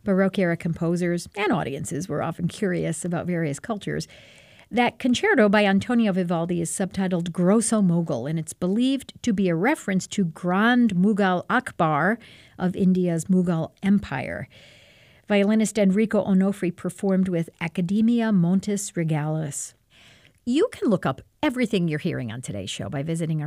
Baroque-era composers and audiences were often curious about various cultures. That concerto by Antonio Vivaldi is subtitled Grosso Mogul, and it's believed to be a reference to Grand Mughal Akbar of India's Mughal Empire. Violinist Enrico Onofri performed with Academia Montes Regalis. You can look up everything you're hearing on today's show by visiting our